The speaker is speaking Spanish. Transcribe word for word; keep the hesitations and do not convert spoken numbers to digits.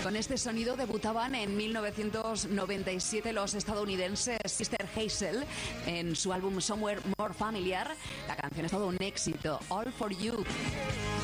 Con este sonido debutaban en mil novecientos noventa y siete los estadounidenses Sister Hazel en su álbum Somewhere More Familiar. La canción es todo un éxito, All For You.